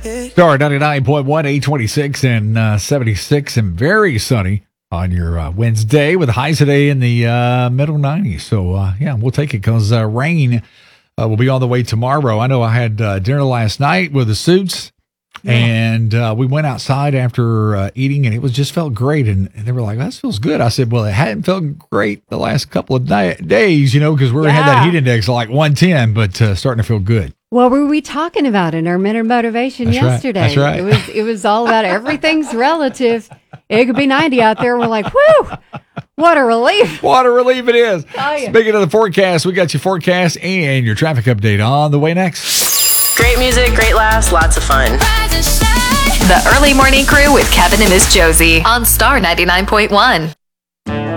Star 99.1, 826 and 76 and very sunny on your Wednesday with highs today in the middle 90s. So, yeah, we'll take it because rain will be on the way tomorrow. I know I had dinner last night with the Suits, and we went outside after eating, and it just felt great. And they were like, that feels good. I said, well, it hadn't felt great the last couple of days, because we had that heat index of like 110, but starting to feel good. What were we talking about in our Minute Motivation yesterday? That's right. It was all about everything's relative. It could be 90 out there. We're like, whoo, what a relief. What a relief it is. Oh, yeah. Speaking of the forecast, we got your forecast and your traffic update on the way next. Great music, great laughs, lots of fun. The Early Morning Crew with Kevin and Miss Josie on Star 99.1.